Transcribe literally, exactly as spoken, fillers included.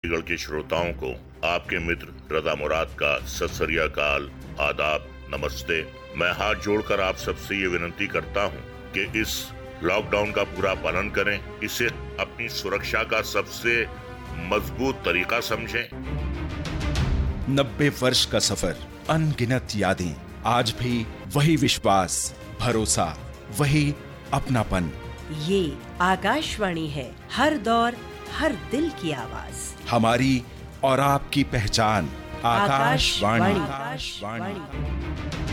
चंडीगढ़ के श्रोताओं को आपके मित्र रजा मुराद का सत श्री अकाल, आदाब, नमस्ते। मैं हाथ जोड़कर आप सबसे ये विनती करता हूँ कि इस लॉकडाउन का पूरा पालन करें, इसे अपनी सुरक्षा का सबसे मजबूत तरीका समझें। नब्बे वर्ष का सफर, अनगिनत यादें, आज भी वही विश्वास, भरोसा, वही अपनापन। ये आकाशवाणी है, हर दौर हर दिल की आवाज। हमारी और आपकी पहचान, आकाशवाणी। आकाशवाणी।